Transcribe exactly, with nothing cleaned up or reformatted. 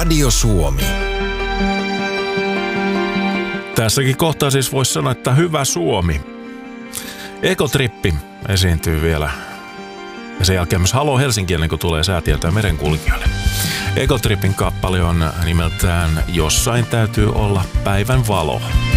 Radio Suomi. Tässäkin kohtaa siis voisi sanoa, että hyvä Suomi. Ekotrippi esiintyy vielä. Ja sen jälkeen myös Halo Helsinki, ennen kuin tulee säätieltä ja merenkulkijoille. Ekotrippin kappale on nimeltään Jossain täytyy olla päivän valo.